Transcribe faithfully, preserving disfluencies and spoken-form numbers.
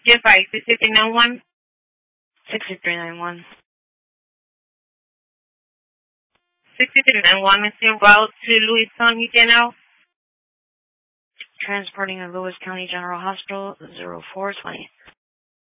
J five, sixty-three ninety-one. sixty-three ninety-one. sixty-three ninety-one is en route to Louis County General. Transporting to Lewis County General Hospital, zero four twenty.